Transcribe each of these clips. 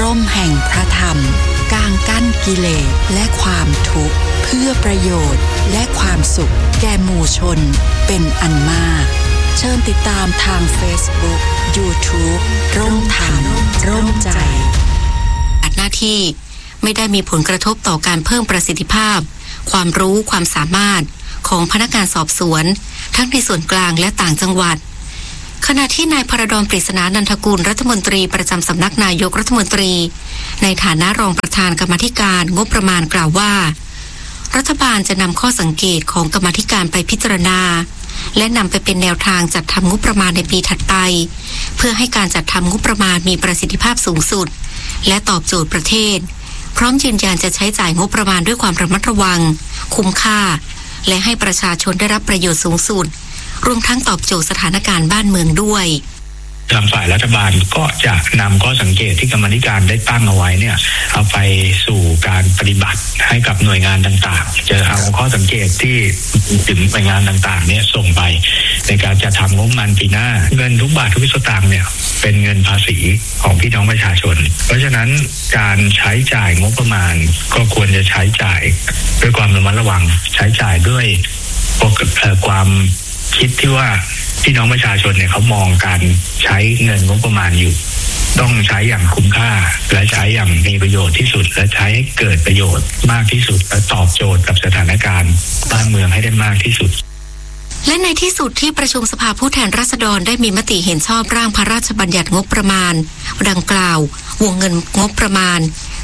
ร่มแห่งพระธรรมกางกั้นกิเลสและความทุกข์เพื่อประโยชน์และความสุขแก่หมู่ชนเป็นอันมากเชิญติดตามทาง Facebook YouTube ร่มธรรมร่มใจหน้าที่ไม่ได้มีผลกระทบต่อการเพิ่มประสิทธิภาพความรู้ความสามารถของพนักงานสอบสวนทั้งในส่วนกลางและต่างจังหวัดขณะที่นายพระดอน ปริศนานันทกุลรัฐมนตรีประจำสำนักนายกรัฐมนตรีในฐานะรองประธานกรรมาธิการงบประมาณกล่าวว่ารัฐบาลจะนำข้อสังเกตของกรรมาธิการไปพิจารณาและนำไปเป็นแนวทางจัดทำงบประมาณในปีถัดไปเพื่อให้การจัดทำงบประมาณมีประสิทธิภาพสูงสุดและตอบโจทย์ประเทศพร้อมยืนยันจะใช้จ่ายงบประมาณด้วยความระมัดระวังคุ้มค่าและให้ประชาชนได้รับประโยชน์สูงสุดรวมทั้งตอบโจทย์สถานการณ์บ้านเมืองด้วยทางฝ่ายรัฐบาลก็จะนำข้อสังเกตที่กรรมาธิการได้ตั้งเอาไว้เนี่ยเอาไปสู่การปฏิบัติให้กับหน่วยงานต่างๆจะเอาข้อสังเกตที่ถึงหน่วยงานต่างๆเนี่ยส่งไปในการจัดทำงบประมาณปีหน้าเงินทุกบาททุกสตางค์เนี่ยเป็นเงินภาษีของพี่น้องประชาชนเพราะฉะนั้นการใช้จ่ายงบประมาณก็ควรจะใช้จ่ายด้วยความระมัดระวังใช้จ่ายด้วยความคิดที่ว่าพี่น้องประชาชนเนี่ยเขามองการใช้เงินงบประมาณอยู่ต้องใช้อย่างคุ้มค่าและใช้อย่างมีประโยชน์ที่สุดและใช้ให้เกิดประโยชน์มากที่สุดและตอบโจทย์กับสถานการณ์บ้านเมืองให้ได้มากที่สุดและในที่สุดที่ประชุมสภาผู้แทนราษฎรได้มีมติเห็นชอบร่างพระราชบัญญัติงบประมาณดังกล่าววงเงินงบประมาณ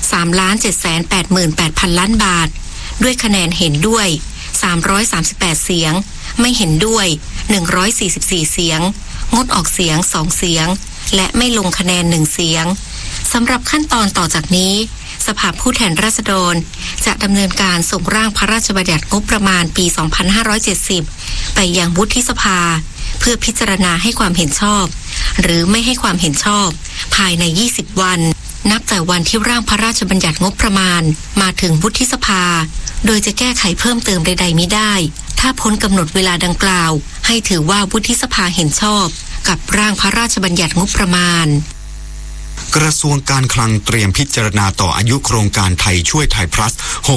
3,788,000 ล้านบาทด้วยคะแนนเห็นด้วย338เสียงไม่เห็นด้วย144เสียงงดออกเสียง2เสียงและไม่ลงคะแนน1เสียงสำหรับขั้นตอนต่อจากนี้สภาผู้แทนราษฎรจะดำเนินการส่งร่างพระราชบัญญัติงบประมาณปี2570ไปยังวุฒิสภาเพื่อพิจารณาให้ความเห็นชอบหรือไม่ให้ความเห็นชอบภายใน20วันนับแต่วันที่ร่างพระราชบัญญัติงบประมาณมาถึงวุฒิสภาโดยจะแก้ไขเพิ่มเติมใดๆมิได้ถ้าพ้นกำหนดเวลาดังกล่าวให้ถือว่าวุฒิสภาเห็นชอบกับร่างพระราชบัญญัติงบประมาณกระทรวงการคลังเตรียมพิจารณาต่ออายุโครงการไทยช่วยไทย plus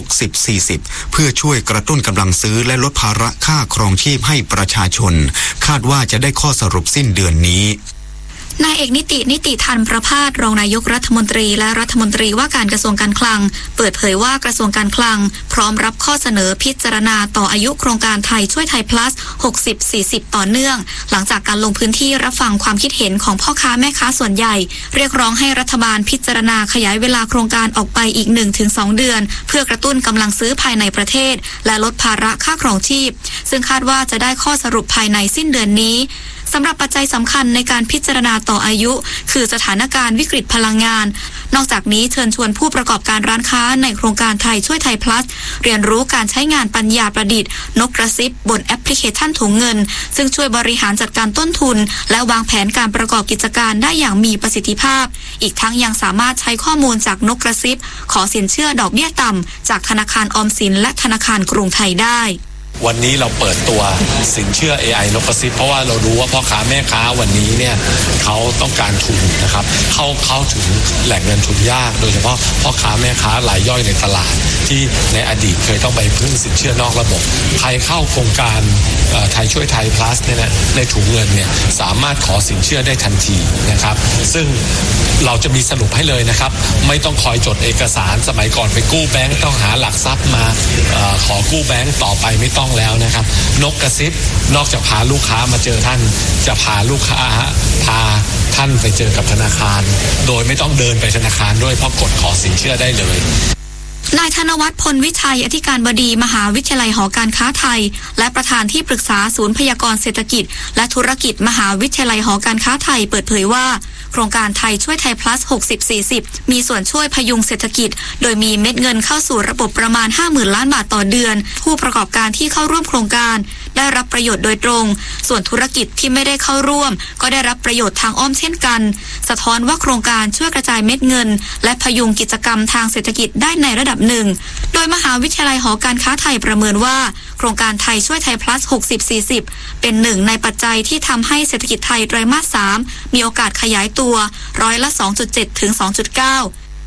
60-40 เพื่อช่วยกระตุ้นกำลังซื้อและลดภาระค่าครองชีพให้ประชาชนคาดว่าจะได้ข้อสรุปสิ้นเดือนนี้นายเอกนิติธันประภาสรองนายกรัฐมนตรีและรัฐมนตรีว่าการกระทรวงการคลังเปิดเผยว่ากระทรวงการคลังพร้อมรับข้อเสนอพิจารณาต่ออายุโครงการไทยช่วยไทย plus 60-40 ต่อเนื่องหลังจากการลงพื้นที่รับฟังความคิดเห็นของพ่อค้าแม่ค้าส่วนใหญ่เรียกร้องให้รัฐบาลพิจารณาขยายเวลาโครงการออกไปอีก 1-2 เดือนเพื่อกระตุ้นกำลังซื้อภายในประเทศและลดภาระค่าครองชีพซึ่งคาดว่าจะได้ข้อสรุปภายในสิ้นเดือนนี้สำหรับปัจจัยสำคัญในการพิจารณาต่ออายุคือสถานการณ์วิกฤตพลังงานนอกจากนี้เชิญชวนผู้ประกอบการร้านค้าในโครงการไทยช่วยไทย plus เรียนรู้การใช้งานปัญญาประดิษฐ์นกกระซิบบนแอปพลิเคชันถุงเงินซึ่งช่วยบริหารจัดการต้นทุนและวางแผนการประกอบกิจการได้อย่างมีประสิทธิภาพอีกทั้งยังสามารถใช้ข้อมูลจากนกกระซิบขอสินเชื่อดอกเบี้ยต่ำจากธนาคารออมสินและธนาคารกรุงไทยได้วันนี้เราเปิดตัวสินเชื่อ AI นกกระซิบเพราะว่าเรารู้ว่าพ่อค้าแม่ค้าวันนี้เนี่ยเขาต้องการทุนนะครับเข้าถึงแหล่งเงินทุนยากโดยเฉพาะพ่อค้าแม่ค้ารายย่อยในตลาดที่ในอดีตเคยต้องไปพึ่งสินเชื่อนอกระบบใครเข้าโครงการไทยช่วยไทย plus เนี่ยนะในถุงเงินเนี่ยสามารถขอสินเชื่อได้ทันทีนะครับซึ่งเราจะมีสรุปให้เลยนะครับไม่ต้องคอยจดเอกสารสมัยก่อนไปกู้แบงก์ต้องหาหลักทรัพย์มาขอกู้แบงก์ต่อไปไม่ต้องแล้วนะครับนกกระซิบนอกจากพาลูกค้ามาเจอท่านจะพาลูกค้าพาท่านไปเจอกับธนาคารโดยไม่ต้องเดินไปธนาคารด้วยเพราะกดขอสินเชื่อได้เลยนายธนวัฒน์พลวิชัยอธิการบดีมหาวิทยาลัยหอการค้าไทยและประธานที่ปรึกษาศูนย์พยากรณ์เศรษฐกิจและธุรกิจมหาวิทยาลัยหอการค้าไทยเปิดเผยว่าโครงการไทยช่วยไทย plus 60-40 มีส่วนช่วยพยุงเศรษฐกิจโดยมีเม็ดเงินเข้าสู่ระบบประมาณ 50,000 ล้านบาทต่อเดือนผู้ประกอบการที่เข้าร่วมโครงการได้รับประโยชน์โดยตรงส่วนธุรกิจที่ไม่ได้เข้าร่วมก็ได้รับประโยชน์ทางอ้อมเช่นกันสะท้อนว่าโครงการช่วยกระจายเม็ดเงินและพยุงกิจกรรมทางเศรษฐกิจได้ในระดับหนึ่งโดยมหาวิทยาลัยหอการค้าไทยประเมินว่าโครงการไทยช่วยไทย plus 60-40 เป็นหนึ่งในปัจจัยที่ทำให้เศรษฐกิจไทยไตรมาส 3มีโอกาสขยายตัวร้อยละ 2.7 ถึง 2.9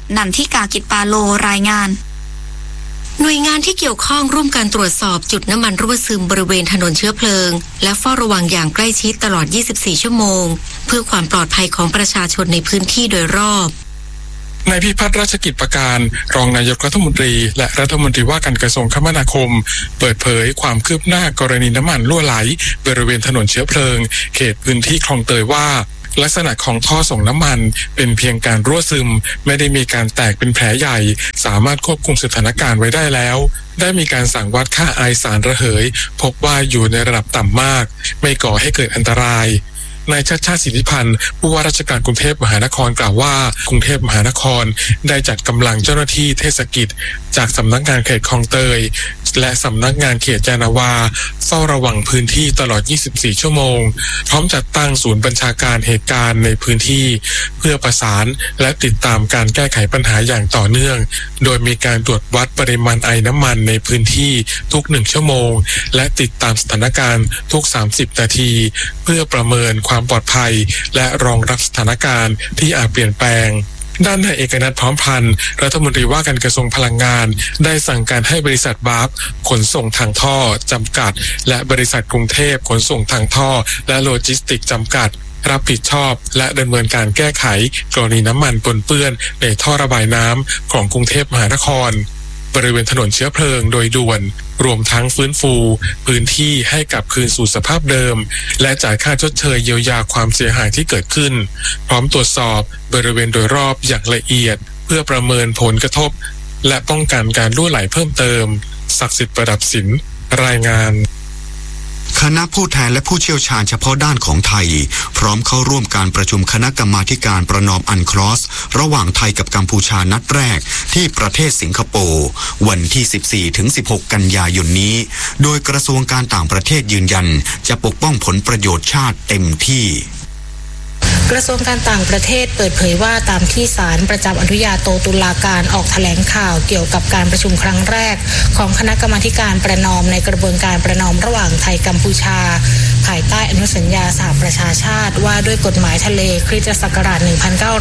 นันทิกากิจปาโลรายงานหน่วยงานที่เกี่ยวข้องร่วมกันตรวจสอบจุดน้ำมันรั่วซึมบริเวณถนนเชื้อเพลิงและเฝ้าระวังอย่างใกล้ชิดตลอด 24 ชั่วโมงเพื่อความปลอดภัยของประชาชนในพื้นที่โดยรอบนายพิพัฒน์ราชกิจประการรองนายกรัฐมนตรีและรัฐมนตรีว่าการกระทรวงคมนาคมเปิดเผยความคืบหน้ากรณีน้ำมันรั่วไหลบริเวณถนนเชื้อเพลิงเขตพื้นที่คลองเตยว่าลักษณะของท่อส่งน้ำมันเป็นเพียงการรั่วซึมไม่ได้มีการแตกเป็นแผลใหญ่สามารถควบคุมสถานการณ์ไว้ได้แล้วได้มีการสั่งวัดค่าไอสารระเหยพบว่าอยู่ในระดับต่ำมากไม่ก่อให้เกิดอันตรายนายชัชชาติสิทธิพันธ์ผู้ว่าราชการกรุงเทพมหานครกล่าวว่ากรุงเทพมหานครได้จัดกำลังเจ้าหน้าที่เทศกิจจากสำนักงานเขตคลองเตยและสำนักงานเขตยานาวาเฝ้าระวังพื้นที่ตลอด 24 ชั่วโมงพร้อมจัดตั้งศูนย์บัญชาการเหตุการณ์ในพื้นที่เพื่อประสานและติดตามการแก้ไขปัญหาอย่างต่อเนื่องโดยมีการตรวจวัดปริมาณไอน้ำมันในพื้นที่ทุก1ชั่วโมงและติดตามสถานการณ์ทุก30นาทีเพื่อประเมินความปลอดภัยและรองรับสถานการณ์ที่อาจเปลี่ยนแปลงด้านนายเอกนัทพร้อมพันธ์รัฐมนตรีว่าการกระทรวงพลังงานได้สั่งการให้บริษัทบาร์ฟขนส่งทางท่อจำกัดและบริษัทกรุงเทพขนส่งทางท่อและโลจิสติกส์จำกัดรับผิดชอบและดำเนินการแก้ไขกรณีน้ำมันปนเปื้อนในท่อระบายน้ำของกรุงเทพมหานครบริเวณถนนเชื้อเพลิงโดยด่วนรวมทั้งฟื้นฟูพื้นที่ให้กลับคืนสู่สภาพเดิมและจ่ายค่าชดเชยเยียวยาความเสียหายที่เกิดขึ้นพร้อมตรวจสอบบริเวณโดยรอบอย่างละเอียดเพื่อประเมินผลกระทบและป้องกันการรั่วไหลเพิ่มเติมศักดิ์สิทธิ์ประดับศิลป์รายงานคณะผู้แทนและผู้เชี่ยวชาญเฉพาะด้านของไทยพร้อมเข้าร่วมการประชุมคณะกรรมาธิการประนอมอันคลอสระหว่างไทยกับกัมพูชานัดแรกที่ประเทศสิงคโปร์วันที่ 14-16 กันยายนนี้โดยกระทรวงการต่างประเทศยืนยันจะปกป้องผลประโยชน์ชาติเต็มที่กระทรวงการต่างประเทศเปิดเผยว่าตามที่ศาลประจำอนุญาโตตุลาการออกแถลงข่าวเกี่ยวกับการประชุมครั้งแรกของคณะกรรมาการประนอมในกระบวนการประนอมระหว่างไทยกัมพูชาภายใต้อนุสัญญาสหประชาชาติว่าด้วยกฎหมายทะเลคริสตศักราช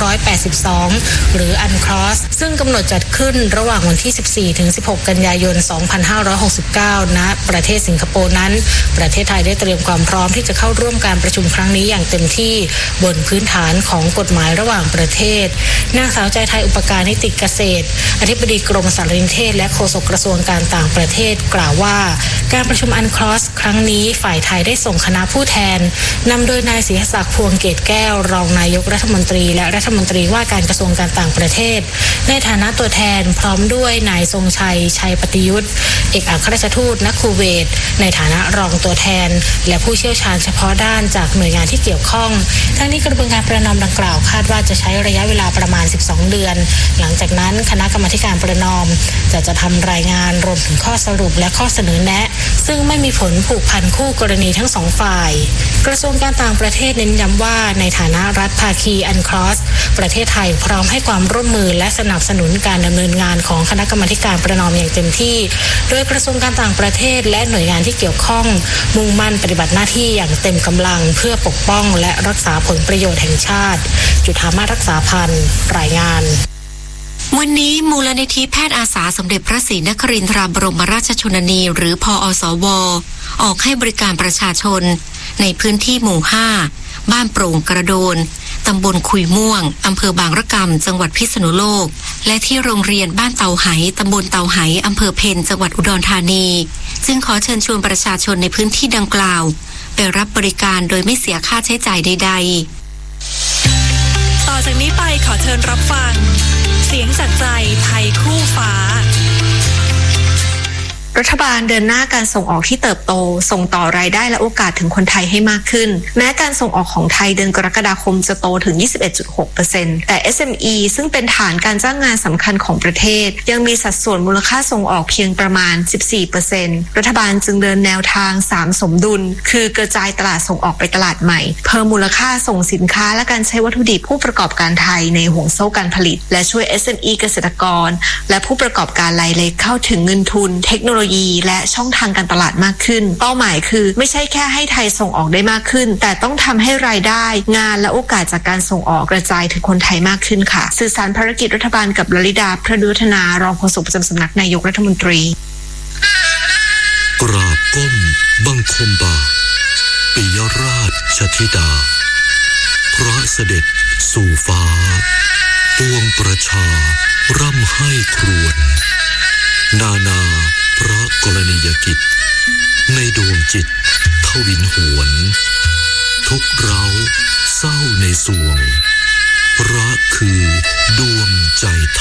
1982 หรืออันคลอสซึ่งกำหนดจัดขึ้นระหว่างวันที่ 14-16 กันยายน 2569 ณ ประเทศสิงคโปร์นั้นประเทศไทยได้เตรียมความพร้อมที่จะเข้าร่วมการประชุมครั้งนี้อย่างเต็มที่บนพื้นฐานของกฎหมายระหว่างประเทศนางสาวใจไทยอุปการนิติเกษตรอธิบดีกรมสารนิเทศและโฆษกกระทรวงการต่างประเทศกล่าวว่าการประชุมอันคลอสครั้งนี้ฝ่ายไทยได้ส่งคณะผู้แทนนำโดยนายศรีศักดิ์พวงเกตแก้วรองนายกรัฐมนตรีและรัฐมนตรีว่าการกระทรวงการต่างประเทศในฐานะตัวแทนพร้อมด้วยนายทรงชัยชัยปฏิยุทธ์เอกอัครราชทูตณคูเวตในฐานะรองตัวแทนและผู้เชี่ยวชาญเฉพาะด้านจากหน่วยงานที่เกี่ยวข้องทั้งนี้กระบวนการประนอมดังกล่าวคาดว่าจะใช้ระยะเวลาประมาณ12 เดือนหลังจากนั้นคณะกรรมาการประนอมจะทำรายงานรวมถึงข้อสรุปและข้อเสนอแนะซึ่งไม่มีผลผูกพันคู่กรณีทั้งสองฝ่ายกระทรวงการต่างประเทศเน้นย้ำว่าในฐานะรัฐภาคีอันคลอสประเทศไทยพร้อมให้ความร่วมมือและสนับสนุนการดำเนินงานของคณะกรรมาการประนอมอย่างเต็มที่โดยกระทรวงการต่างประเทศและหน่วยงานที่เกี่ยวข้องมุ่งมั่นปฏิบัติหน้าที่อย่างเต็มกำลังเพื่อปกป้องและรักษาผลประโยชน์แห่งชาติจุฑามาศรักษาพันธ์รายงานวันนี้มูลนิธิแพทย์อาสาสมเด็จพระศรีนครินทราบรมราชชนนีหรือพอสวออกให้บริการประชาชนในพื้นที่หมู่ 5 บ้านโปร่งกระโดนตำบลคุยม่วงอำเภอบางระกำจังหวัดพิษณุโลกและที่โรงเรียนบ้านเตาไหตำบลเตาไหอำเภอเพ็ญจังหวัดอุดรธานีจึงขอเชิญชวนประชาชนในพื้นที่ดังกล่าวไปรับบริการโดยไม่เสียค่าใช้จ่ายใดๆต่อจากนี้ไปขอเชิญรับฟังเสียงจากใจไทยคู่ฟ้ารัฐบาลเดินหน้าการส่งออกที่เติบโตส่งต่อรายได้และโอกาสถึงคนไทยให้มากขึ้นแม้การส่งออกของไทยเดือนกรกฎาคมจะโตถึง 21.6% แต่ SME ซึ่งเป็นฐานการจ้างงานสำคัญของประเทศยังมีสัดส่วนมูลค่าส่งออกเพียงประมาณ 14% รัฐบาลจึงเดินแนวทาง3สมดุลคือกระจายตลาดส่งออกไปตลาดใหม่เพิ่มมูลค่าส่งสินค้าและการใช้วัตถุดิบผู้ประกอบการไทยในห่วงโซ่การผลิตและช่วย SME เกษตรกรและผู้ประกอบการรายเล็กเข้าถึงเงินทุนเทคโนโลยีและช่องทางการตลาดมากขึ้นเป้าหมายคือไม่ใช่แค่ให้ไทยส่งออกได้มากขึ้นแต่ต้องทำให้รายได้งานและโอกาสจากการส่งออกกระจายถึงคนไทยมากขึ้นค่ะสื่อสารภารกิจรัฐบาลกับลลิดาพระดุฒนารองโฆษกประจำสำนักนายกรัฐมนตรีกราบก้มบังคมบาทปิยราชธิดาพระเสด็จสู่ฟ้าปวงประชาร่ำให้ครวญนานาพระกรณียกิจในดวงจิตทวินหวนทุกเราเศร้าในสวงพระคือดวงใจ